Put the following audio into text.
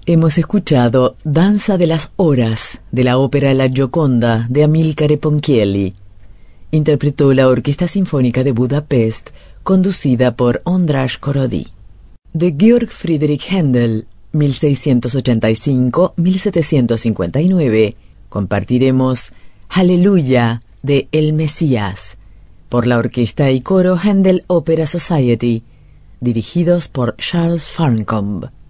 Hemos escuchado Danza de las Horas de la ópera La Gioconda de Amilcare Ponchielli. Interpretó la Orquesta Sinfónica de Budapest, conducida por Ondráš Korody. De Georg Friedrich Händel, 1685-1759, compartiremos Aleluya de El Mesías, por la Orquesta y Coro Händel Opera Society, dirigidos por Charles Farncombe.